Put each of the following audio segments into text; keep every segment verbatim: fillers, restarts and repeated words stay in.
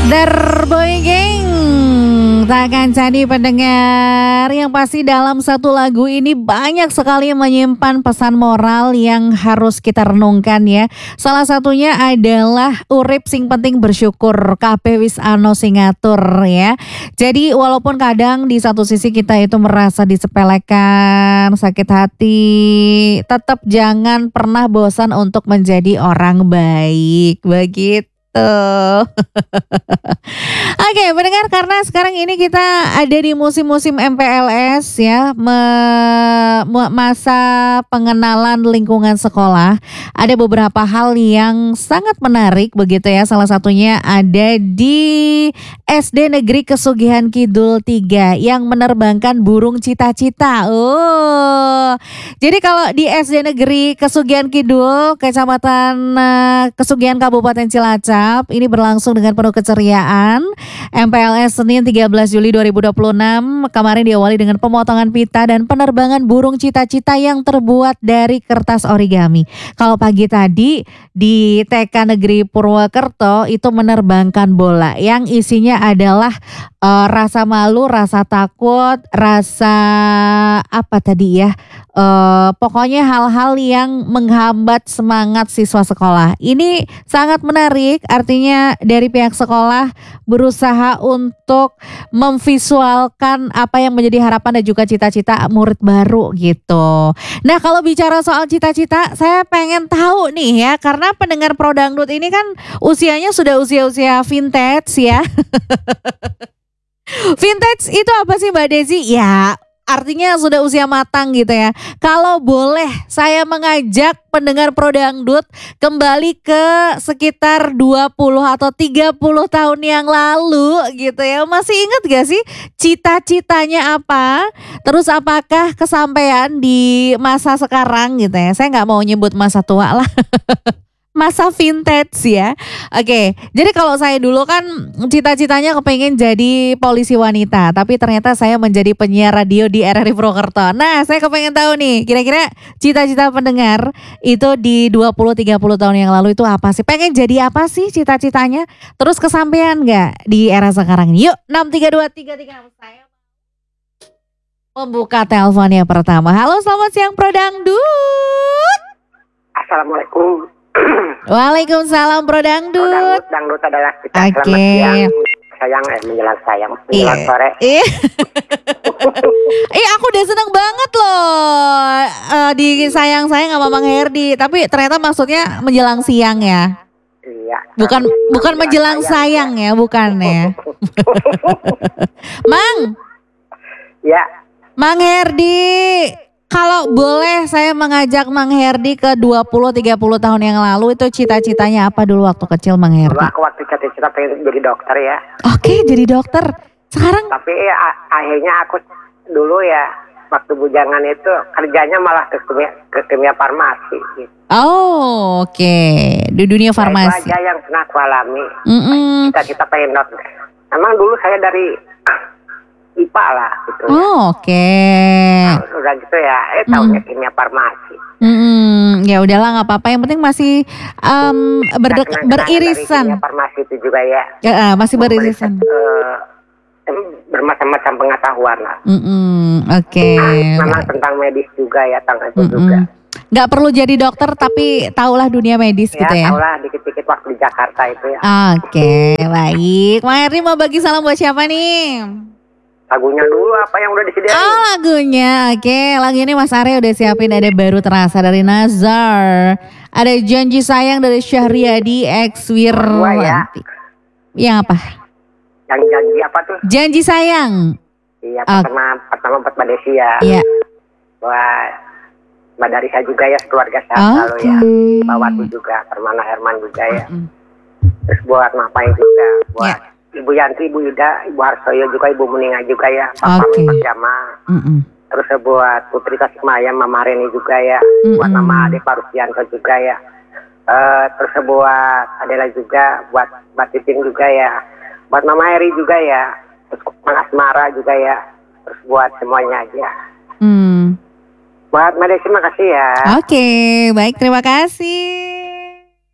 Derboy Gang, takkan jadi pendengar. Yang pasti dalam satu lagu ini banyak sekali menyimpan pesan moral yang harus kita renungkan ya. Salah satunya adalah urip sing penting bersyukur, kabeh wis ano sing ngatur ya. Jadi walaupun kadang di satu sisi kita itu merasa disepelekan, sakit hati, tetap jangan pernah bosan untuk menjadi orang baik. Begitu. Tuh. Oke, pendengar, karena sekarang ini kita ada di musim-musim M P L S ya, me- me- masa pengenalan lingkungan sekolah. Ada beberapa hal yang sangat menarik begitu ya. Salah satunya ada di S D Negeri Kesugihan Kidul tiga yang menerbangkan burung cita-cita. Oh. Jadi kalau di S D Negeri Kesugihan Kidul, Kecamatan uh, Kesugihan Kabupaten Cilacap, ini berlangsung dengan penuh keceriaan. M P L S Senin tiga belas Juli dua ribu dua puluh enam kemarin diawali dengan pemotongan pita dan penerbangan burung cita-cita yang terbuat dari kertas origami. Kalau pagi tadi di T K Negeri Purwokerto itu menerbangkan bola yang isinya adalah uh, rasa malu, rasa takut, rasa apa tadi ya? Uh, pokoknya hal-hal yang menghambat semangat siswa sekolah. Ini sangat menarik, artinya dari pihak sekolah berusaha untuk memvisualkan apa yang menjadi harapan dan juga cita-cita murid baru gitu. Nah, kalau bicara soal cita-cita, saya pengen tahu nih ya, karena pendengar Pro Dangdut ini kan usianya sudah usia-usia vintage ya. Vintage itu apa sih Mbak Desi? Ya, artinya sudah usia matang gitu ya. Kalau boleh saya mengajak pendengar Pro Dangdut kembali ke sekitar dua puluh atau tiga puluh tahun yang lalu gitu ya. Masih ingat gak sih cita-citanya apa? Terus apakah kesampaian di masa sekarang gitu ya. Saya gak mau nyebut masa tua lah. Masa vintage ya. Oke, jadi kalau saya dulu kan cita-citanya kepengen jadi polisi wanita, tapi ternyata saya menjadi penyiar radio di R R I Purwokerto. Nah, saya kepengen tahu nih, kira-kira cita-cita pendengar itu di dua puluh tiga puluh tahun yang lalu itu apa sih? Pengen jadi apa sih cita-citanya? Terus kesampaian nggak di era sekarang ini? Yuk, enam tiga dua tiga tiga saya membuka teleponnya pertama. Halo, selamat siang Pro Dangdut. Assalamualaikum. Waalaikumsalam Pro Dangdut. Pro Dangdut, Dangdut adalah kita. Oke. Okay. Selamat siang, sayang eh menjelang sayang, menjelang Iya. sore. Iya. Eh, aku udah seneng banget loh uh, di sayang-sayang sama Mang Herdi. Tapi ternyata maksudnya menjelang siang ya. Iya. Bukan bukan menjelang sayang ya, bukan ya. Mang. Ya. Mang Herdi. Kalau boleh saya mengajak Mang Herdi ke dua puluh tiga puluh tahun yang lalu, itu cita-citanya apa dulu waktu kecil Mang Herdi? Dulu aku waktu cita-cita pengen jadi dokter ya. Oke, jadi dokter. Sekarang? Tapi ya, akhirnya aku dulu ya waktu bujangan itu kerjanya malah ke kimia, ke kimia farmasi. Gitu. Oh, oke. Okay. Di dunia farmasi. Itu aja yang pernah aku alami. Mm-mm. Cita-cita pengen dokter. Emang dulu saya dari I P A lah gitu. Oh, oke. Okay. Nah, udah gitu ya, eh tahunya mm. kimia farmasi. Hmm, ya udahlah nggak apa-apa. Yang penting masih um, berde- nah, beririsan. Kimia farmasi itu juga ya. Ya, uh, masih beririsan. Uh, bermacam-macam pengetahuan lah. Mm-mm, oke. Okay. Nah, memang tentang medis juga ya, tentang itu Mm-mm. juga. Nggak perlu jadi dokter tapi tahulah dunia medis ya, gitu ya. Tahulah dikit-dikit waktu di Jakarta itu ya. Oke, okay, baik. Mang Herdi mau bagi salam buat siapa nih? Lagunya dulu apa yang udah disediain? Oh, lagunya. Oke, okay. Lagu ini Mas Arya udah siapin, ada Baru Terasa dari Nazar. Ada Janji Sayang dari Syahriadi X Wirwanti. Yang apa? Yang janji apa tuh? Janji Sayang. Iya, pertama okay. pertama buat Mbak Desi ya. Iya. Buat Mbak Darisa juga ya, keluarga saya okay. selalu ya. Mbak Wati juga, Permana Herman juga ya. Mm-hmm. Terus buat Mapain juga, buat yeah. Ibu Yanti, Ibu Yuda, Ibu Harsoyo juga, Ibu Muninga juga ya, Papa okay. Mimpasiama. Mm-hmm. Terus buat Putri Tasikmaya, Mama Reni juga ya, mm-hmm. buat Mama Ade Parusianto juga ya. Uh, terus buat Adela juga, buat Mbak Titing juga ya, buat Mama Eri juga ya, terus Mang Asmara juga ya, terus buat semuanya aja. Hmm. Buat Mbak Desi makasih ya. Oke, okay, baik, terima kasih.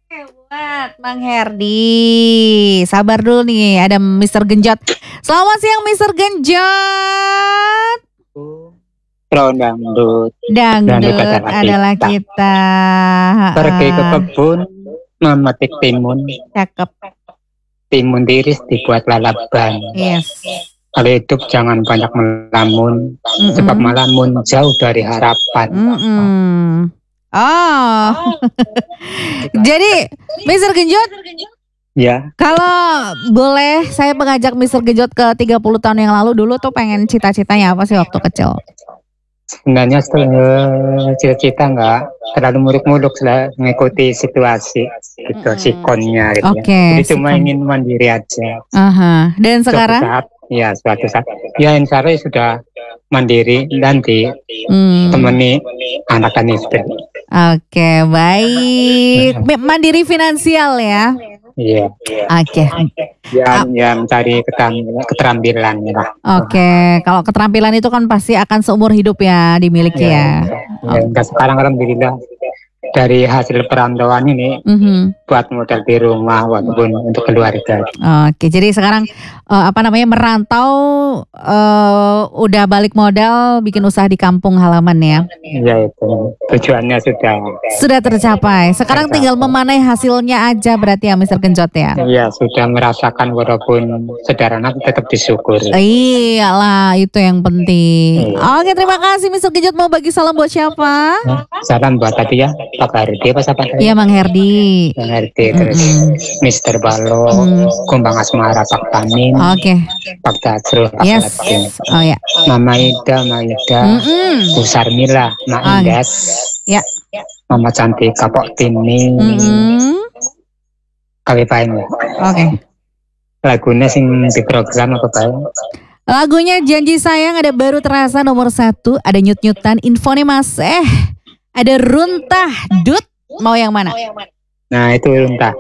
buat Mang Herdi. Sabar dulu nih, ada mister Genjot. Selamat siang mister Genjot. Pro dangdut. Dangdut adalah, adalah kita. kita. Pergi ke kebun memetik timun. Cakep. Timun tiris dibuat lalaban. Yes. Kalau hidup jangan banyak melamun, Mm-mm. sebab melamun jauh dari harapan. Mm-mm. Oh, jadi mister Genjot, ya. Kalau boleh saya mengajak mister Genjot ke tiga puluh tahun yang lalu, dulu tuh pengen cita-citanya apa sih waktu kecil? Sebenarnya cita-cita nggak terlalu muluk-muluk lah, mengikuti situasi, situasi mm-hmm. konnya gitu. Oke. Okay, Jadi cuma ingin mandiri aja. Uh-huh. Dan sekarang? Suatu saat, ya suatu saat, ya insya Allah sudah mandiri nanti hmm. temani anak dan istri. Oke, baik. Mandiri finansial ya? Iya. Oke. Ya, ya mencari keterampilan ya. Oke, kalau keterampilan itu kan pasti akan seumur hidup ya dimiliki ya. Ya, ya. Sekarang alhamdulillah dari hasil perantauan ini mm-hmm. buat modal di rumah walaupun untuk keluarga. Oke, jadi sekarang uh, apa namanya merantau uh, udah balik modal bikin usaha di kampung halaman ya? Iya itu tujuannya sudah sudah tercapai. Sekarang tercapai. Tinggal memanai hasilnya aja berarti ya mister Genjot ya? Iya sudah merasakan walaupun sederhana tetap disyukur. Iyalah itu yang penting. Iya. Oke terima kasih mister Genjot, mau bagi salam buat siapa? Nah, salam buat tadi ya. Pak Herdi apa siapa tadi? Iya Mang Herdi. Mang Herdi terus mm-hmm. mister Balo, mm. Kumbang Asmara Pak Tamin. Oke. Okay. Pak Tajrul. Yes. Oh ya. Mama Ida, Maida, mm-hmm. Bu Sarmila, Mak okay. Indes. Ya. Mama Cantik, Kapok Tini. Mm-hmm. Kali paling ya. Oke. Okay. Lagunya sing di program apa paling? Lagunya Janji Sayang ada Baru Terasa nomor satu, ada nyut-nyutan Infone Mas eh. Ada Runtah Dut, mau yang mana? Nah itu Runtah.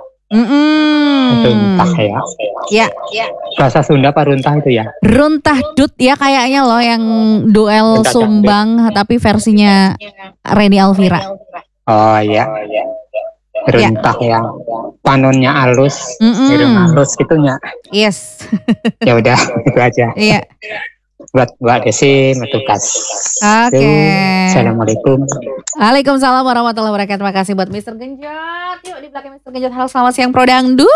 Mm-mm. Runtah ya. Ya. Bahasa Sunda apa Runtah itu ya? Runtah Dut ya kayaknya loh yang duel Runtah Sumbang Dut. Tapi versinya Reni Alvira. Oh iya. Runtah ya. Yang panonnya halus, irung halus gitunya. Yes. Ya udah itu aja. Iya. Buat Mbak Desi Metukas. Oke. Okay. Assalamualaikum. Waalaikumsalam warahmatullahi wabarakatuh. Terima kasih buat mister Genjot. Yuk di belakang mister Genjot. Halo selamat siang Pro Dangdut.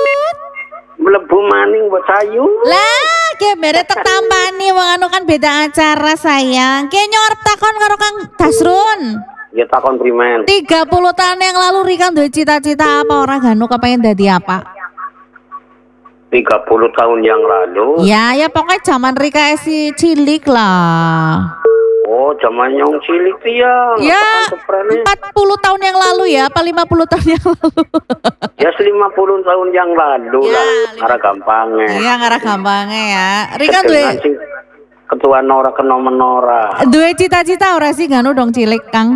Mlebu maning buat sayu. Lah, kemere tek tampani wong anu kan beda acara sayang. Ki nyorep takon karo Kang Dasrun. Ya takon primen. tiga puluh tahun yang lalu Rika duwe cita-cita apa orang Ganu kepengen dadi apa? tiga puluh tahun yang lalu. Ya, ya pokoknya zaman Rika esi cilik lah. Oh, zaman yang cilik tuh ya. Ya, empat puluh tahun yang lalu ya, apa lima puluh tahun yang lalu? Ya, lima puluh tahun yang lalu ya, lah. Ngarah gampangnya. Iya, ngarah gampangnya ya. Rika duwe ketua Nora kena menora. Duwe cita-cita ora sih Ganu dong cilik, Kang?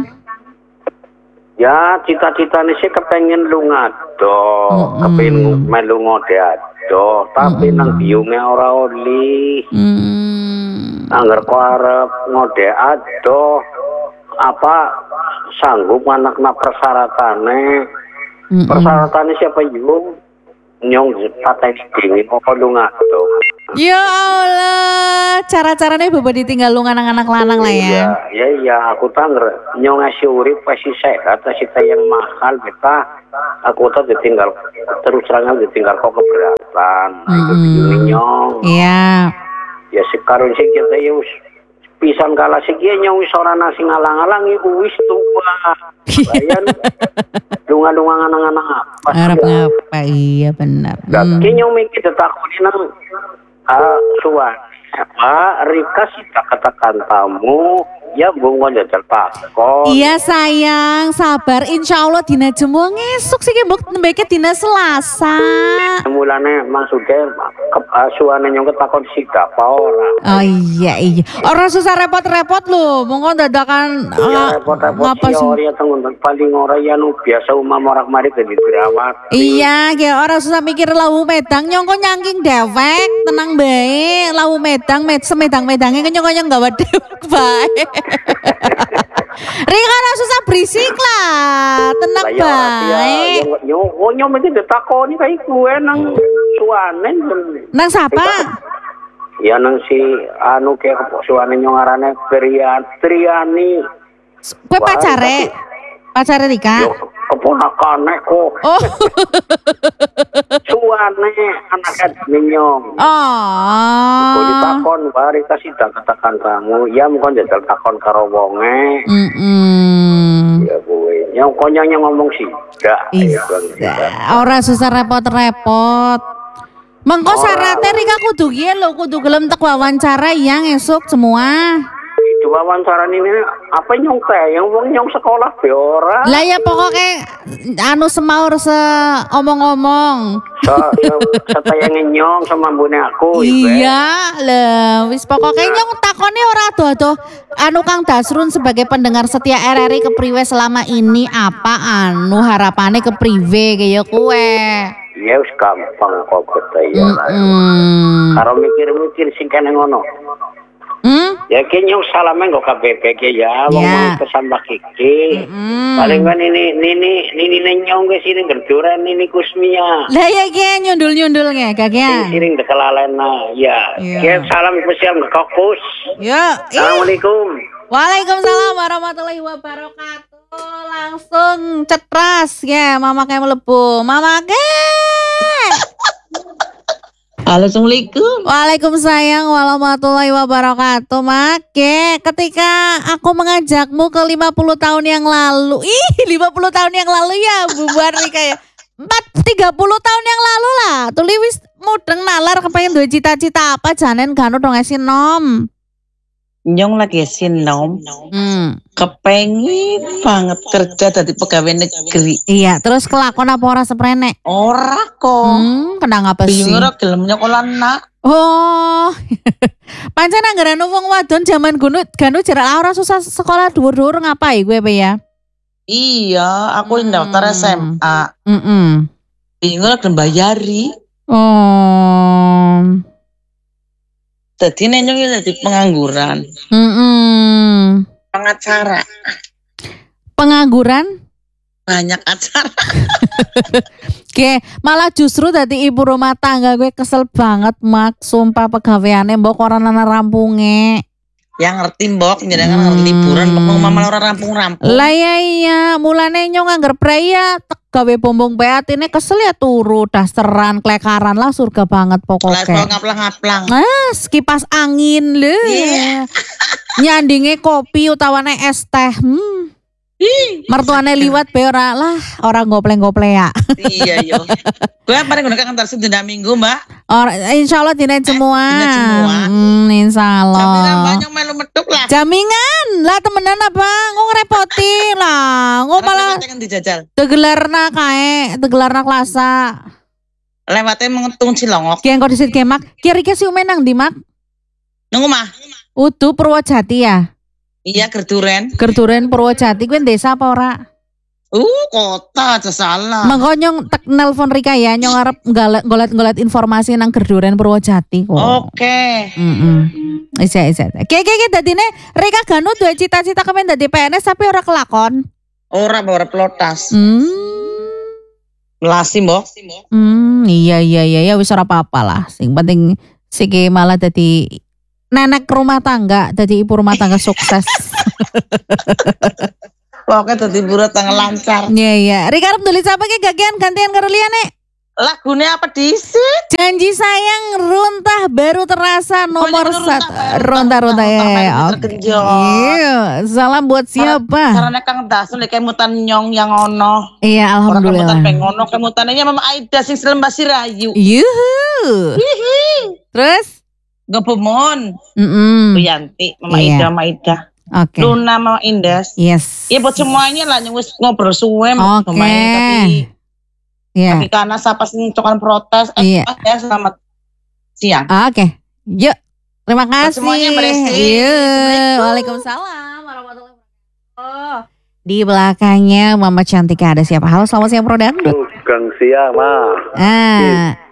Ya, cita-citanya sih kepengen lunga do, mm-hmm. kepengen melu ngode ado, tapi mm-hmm. nang biungnya ora oli. Mm. Angger ko arep ngode ado, apa sanggup anak-anak persyaratannya. Mm-hmm. Persyaratannya siapa yung? Nyong kata dingin apa lunga do. Ya Allah, cara-caranya bapak ditinggal lu anak-anak lanang lah ya. Iya, iya, iya. Aku tangger nyong ngasih urip pasti sehat, pasti yang mahal kita. Aku tuh ditinggal terus serangan ditinggal kok keberatan. Mm-hmm. Itu begini nyong. Iya. Ya sekarang sih kita ya pisan kalah sih dia nyong wis ora nasi ngalang-alangi wis tua. Bayan lunga-lunga anak-anak apa? Arab apa? Iya benar. Hmm. Ki nyong mikir tetakoni nang Uh, suan apa Rika sih katakan tamu ya bungo jajal takon. Iya sayang sabar insya Allah dina jemua ngesuk sih kebuk nembeke dina Selasa. Mulane maksudnya uh, suane nyong ketakon sih apa ora. Oh iya iya orang susah repot-repot loh mongko dadakan ya, uh, repot-repot apa sih ora tanggung paling ora ya nu biasa umam morak marik dadi dirawat. Iya ge orang susah mikir lawu medang nyong kok nyangking dewek tenang bae lawu medang med semedang-medangnya nyong nyong gawe dewek bae. Rika ora susah berisik lah. Tenang bae. Yo yo yo mesti ditakoni kae kuwe nang suwane. Nang sapa? Ya nang si anu ke suwane nyong arane Trian Triani. Kowe pacare? Pacare Rika? Yo keponakane kok. Oh. Suwane anak nyong. Oh. Kok ditakon bari kasih katakan kamu, ya mungkin jajal takon karo wonge. Mm-mm. Ya kowe, yang konyanya ngomong sih. Enggak. Ora susah repot-repot. Mengko syaratnya Rika kudu kiye lho, kudu gelem tek wawancara yang esuk semua. Itu wawancara ini apa nyong teh, yang wong nyong sekolah be ora. Lah ya pokoknya anu semaur se omong-omong. Se setayang nyong sama mbune aku. Iya, lah wis pokoknya nyong takone ora ado-ado anu Kang Dasrun sebagai pendengar setia R R I kepriwe selama ini apa anu harapannya kepriwe kaya kowe. Ya wis gampang kok ketaya lah. Karo mikir-mikir sing kene ngono. Hmm? Ya kayaknya salamnya nggak K B P ke ya, mau yeah. pesan Mbak Kiki. Mm. Paling kan ini, ini, ini, ini nyong ke sini gerduran ini Kusmia. Lah ya kia nyundul nyundul nge kakek. Sini dekelalena, ya. Yeah. Kia salam spesial ke Kokus. Ya. Assalamualaikum. Waalaikumsalam warahmatullahi wabarakatuh. Langsung cetras ya, mama kayak melebu, mama ke. Assalamualaikum. Waalaikumsalam warahmatullahi wabarakatuh. Make ketika aku mengajakmu ke lima puluh tahun yang lalu. Ih, lima puluh tahun yang lalu ya, bubar nih kayak empat tiga puluh tahun yang lalu lah. Tuli wis mudeng nalar kepengen duwe cita-cita apa janen ganu dong esin nom. Nyong lagi sinom. Hmm. Kepengen banget kerja dari pegawai negeri. Iya, terus kelakon apa ora seprene? Ora kok. Hmm, kena ngapa sih? Bingung ora gelem nyokolah nak. Oh. Pancen anggaran wong wadon zaman gunu ganu jerak ora susah sekolah dhuwur-dhuwur ngapai gue pe ya? Iya, aku hmm. daftar S M A. Heeh. Bingung ora gelem bayari. Oh. Jadi nenyong ya jadi pengangguran. Mm-mm. Pengacara. Pengangguran? Banyak acara. Oke, malah justru tadi ibu rumah tangga gue kesel banget mak. Sumpah pegawaiannya mbok orang nana rampunge. Yang ngerti mbok, nyedangan hmm. liburan, mbok mama orang rampung-rampung. Lah ya iya, mulane nyong anggar preya gawe bombong beat ini kesel ya turu dasteran klekaran lah surga banget pokoknya. Lah ngaplang-ngaplang. Mas, kipas angin lho. Yeah. Nyandinge kopi utawane es teh. Hmm. Mertuane liwat be ora lah, orang gopleng-gople ya. Iya yo. Gue paling gunakan kantor dina minggu, Mbak. Or, insyaallah dina semua. Eh, dina semua. Hmm, insyaallah. Jaminan banyak melu meduk lah. Jamingan lah temenan apa? Ngo ngerepoti lah. Ngo malah tegelarna kae, tegelarna klasa. Lewatnya mengetung Cilongok. Ki engko disit kemak. Kira-kira si Umen nang ndi, Mak? Nang omah. Udu Purwojati ya? Iya, Gerduren. Gerduren Purwojati kuwi desa apa ora? Uh, kota aja salah. Mengko nyong tek nelpon Rika ya, nyong arep golet-golet informasi nang Gerduren Purwojati kok. Oke. Heeh. Isa isa. Keke-keke dadine Rika ganu duwe cita-cita kepen dadi P N S tapi ora kelakon. Ora ora pelotas. Hmm. Melasi, Mbok. Hmm, iya iya iya ya wis ora apa-apa lah. Sing penting siki malah dadi nenek rumah tangga, dadi ibu rumah tangga sukses. Pokoknya dadi ibu rumah tangga lancar. Iya iya. Rika arep nulis apa ki gagian gantian karo liyane? Lagunya apa disit? Janji sayang runtah baru terasa nomor satu. Runtah-runtah ya. Oke. Iya. Salam buat siapa? Karena Kang Dasul kemutan nyong yang ono. Iya, alhamdulillah. Kemutan pengono kemutannya Mama Aida sing Selembasi Rayu. Yuhu. Terus? Gopemon. Mm-mm. Bu Yanti, Mama iya. Ida, Mama Ida. Oke. Okay. Luna, Mama Indes. Yes. Ya buat semuanya lah yang wis ngobrol suwe. Oke. Okay. Yeah. Tapi karena siapa sih cokan protes, eh, yeah. ya selamat siang. Oke, okay. Yuk, terima kasih. Semuanya bersih. Yuk, waalaikumsalam warahmatullahi wabarakatuh. Di belakangnya Mama Cantika ada siapa? Halo, selamat siang Pro Dangdut. Gang siang, Ma. Ah,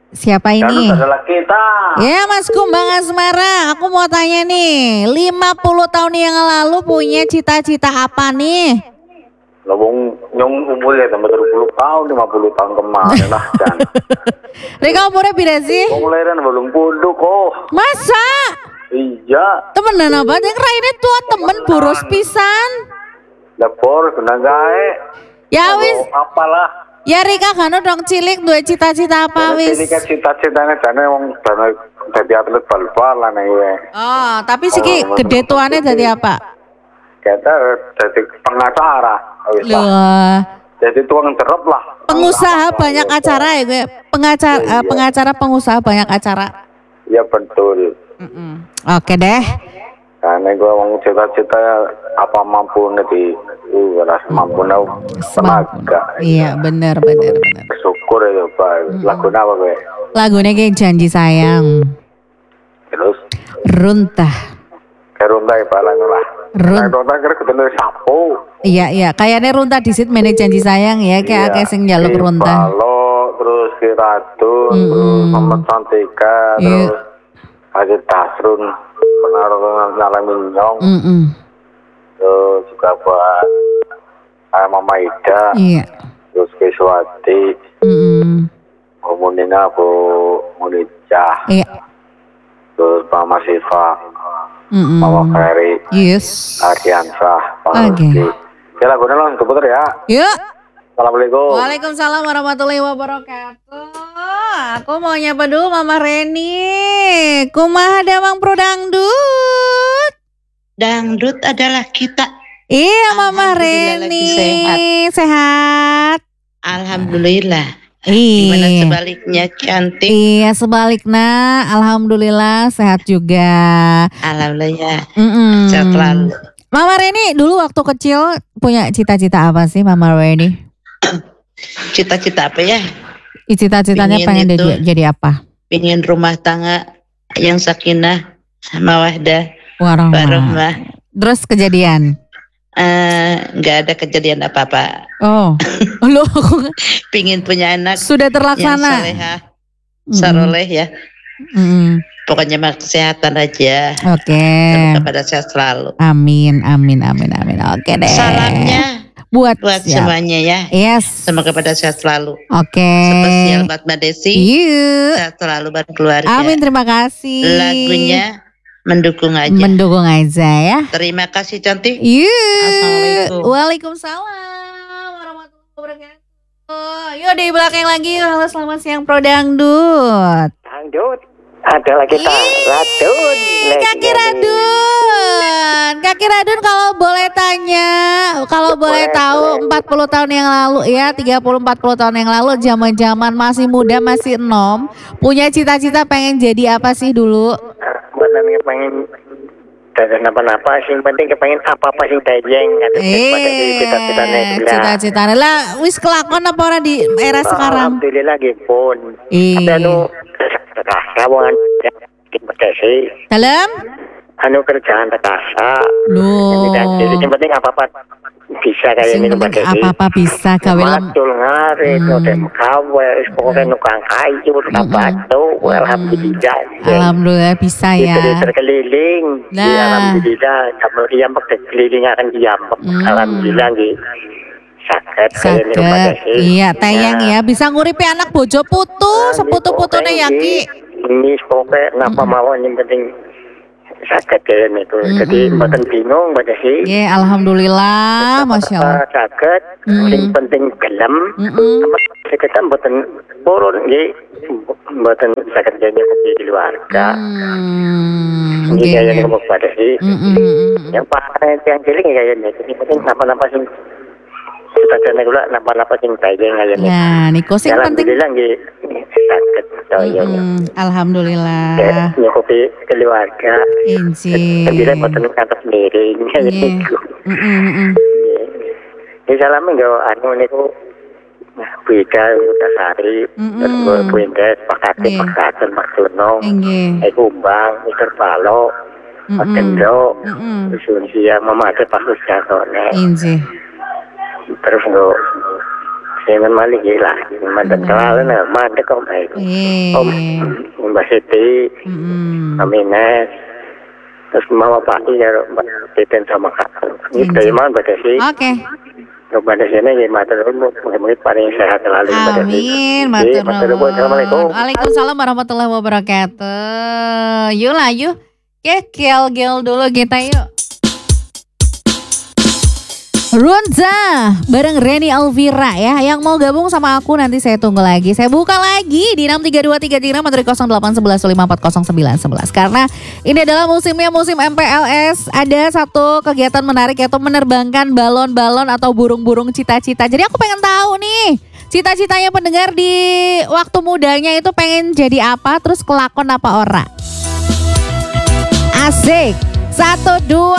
Siapa ini? Dangdut adalah kita. Ya Mas Kumbang Asmara, aku mau tanya nih, lima puluh tahun yang lalu punya cita-cita apa nih? Lawang nyong umurnya tambah tiga puluh tahun, lima puluh tahun kemarin lah kan. Rika umurnya beda sih? Kok lahiran belum puluh kok. Masa? Iya. Temenan apa? Yang raine tua temen boros pisan. Dapur kena gawe. Ya wis. Apalah. Ya Rika kan dong cilik duwe cita-cita apa wis? Ini kan cita-citanya jane wong dana dadi atlet bal-balan ya. Oh, tapi siki gede tuane dadi apa? Kita jadi pengacara. Loh. Jadi tuang terep lah. Pengusaha banyak acara ya gue. Pengacara uh, pengacara pengusaha banyak acara. Iya betul. Mm-mm. Oke deh. Karena gue mau cita-cita apa mampu nanti, uh, rasa mampu nau tenaga. Iya benar benar benar. Bersyukur ya pak. Lagu apa gue? Lagunya kayak Janji Sayang. Terus? Runtah. Kayak runtah ya pak lagu lah. Run. Runtah kira ketemu sapu. Iya iya. Kayaknya runtah di situ mana Janji Sayang ya. Kayak Iya. kayak sing jaluk runtah. Balok, terus Kiratun, Mm-mm. terus Muhammad Santika, Iya. terus Haji Tasrun. Pengaruh Nala Minyong, Mm-mm. terus juga buat uh, Mama Ida, Iya. terus Kiswati, Mm-mm. Komunina Bu Munijah, Iya. terus Mama Siva, Mm-mm. Mama Ferry, Yes. Ardiansah, Pak Oke. Rusdi. Ya lagunya langsung puter ya. Yuk. Assalamualaikum. Waalaikumsalam warahmatullahi wabarakatuh. Aku mau nyapa dulu Mama Reni. Kumaha damang pro dangdut? Dangdut adalah kita. Iya Mama Alhamdulillah Reni. lagi sehat. Sehat. Alhamdulillah. Gimana Iya. sebaliknya cantik? Iya sebaliknya. Alhamdulillah sehat juga. Alhamdulillah. Mm-mm. Sehat selalu. Mama Reni dulu waktu kecil punya cita-cita apa sih Mama Reni? Cita-cita apa ya? Cita-citanya Pingin pengen itu. jadi, jadi apa? Pingin rumah tangga yang sakinah, mawaddah, Warahmah. warahmah. Terus kejadian? Eh, nggak ada kejadian apa-apa. Oh, loh, Pingin punya anak sudah yang terlaksana. salehah, Mm-mm. saroleh ya. Mm-mm. Pokoknya mah kesehatan aja. Oke. Kepada sehat selalu. Amin, amin, amin, amin. Oke deh. Salamnya buat buat siap. semuanya ya. Yes. Semoga pada sehat selalu. Oke. Spesial buat Mbak Desi. Yuk. Sehat selalu buat keluarga. Amin, terima kasih. Lagunya mendukung aja. Mendukung aja ya. Terima kasih cantik. Yuk. Assalamualaikum. Waalaikumsalam warahmatullahi wabarakatuh. Yuk di belakang lagi. Halo selamat siang Pro Dangdut. Dangdut. Ada lagi tak Radun. Kaki Radun. Kaki Radun kalau boleh tanya, kalau boleh tahu empat puluh tahun yang lalu ya, tiga puluh empat puluh tahun yang lalu zaman-zaman masih muda, masih enom, punya cita-cita pengen jadi apa sih dulu? Buatan pengen dan apa-apa sih, penting kepengen apa-apa sih tajeng atau cita-citanya Eh, cita-citanya lah wis kelakon apa ora di era sekarang? Alhamdulillah gipun. Iya. Ada anu rawangan sih. Dalam? Anu kerjaan terasa. Loh. Yang penting apa-apa bisa kayak Sing ini Mbak penting Desi. apa-apa bisa gawe lem. Matul ngarit, Hmm. notem kawe, pokoknya nukang kayu, nukang Mm-mm. batu, Mm-mm. alhamdulillah. Alhamdulillah bisa ya. Terkeliling, Nah. ya, alhamdulillah. Kamu diambek keliling akan diambek, Hmm. alhamdulillah gitu. Sakit kayak ini Mbak Saged. Desi. Iya, tayang ya bisa nguripi anak bojo putu, seputu-putune ya Ki. Ini pokoknya napa mawon yang penting sakit kayak ini tuh. Jadi Mm-mm. mboten bingung Mbak Desi. Ya, alhamdulillah, masya Allah. Sakit, Mm. yang penting gelem. Mm-mm. Kita mboten purun nggih, mboten sakit jadi di keluarga. Hmm, Ini nggih, kaya nggih. ngomong pada sih. Mm-mm, mm-mm. Yang paling yang cilik kaya ini. Jadi penting napa-napa sing kita jane kula napa-napa sing tajeng kaya ini. Nah, niku sing penting. Alhamdulillah nggih sakit saya. Mm-mm, alhamdulillah. Nyukupi keluarga. Inci. Jadi mboten kantos miring kaya Nggih. niku. Mm-mm, mm-mm. Ini salamin nggo anu niku beda udah sari, Mm-mm. terus puindes, pakati, Nggih. pakaten, maksunong, Nggih. eh kumbang, iker balo, Mm-mm. pakendo, Mm-mm. usun siang, memate pakus jatone, Inci. terus nggo Jangan malik gila. Madan kelala na, madan kau baik. Om, Mbak Siti, Aminah, terus mama pati ya, Titen sama kakak. Ini keiman pada sih. Oke. Pada sini ya matur nuwun, mudah-mudahan paling sehat selalu. Amin, matur nuwun. Assalamualaikum. Waalaikumsalam warahmatullahi wabarakatuh. Yuk lah, yuk. Oke, gel-gel dulu kita yuk. Runza bareng Reni Alvira ya. Yang mau gabung sama aku nanti saya tunggu lagi. Saya buka lagi di enam tiga dua tiga tiga atau nol delapan satu satu lima empat nol sembilan satu satu. Karena ini adalah musimnya musim M P L S. Ada satu kegiatan menarik yaitu menerbangkan balon-balon atau burung-burung cita-cita. Jadi aku pengen tahu nih, cita-citanya pendengar di waktu mudanya itu pengen jadi apa, terus kelakon apa ora. Asik. Satu, dua,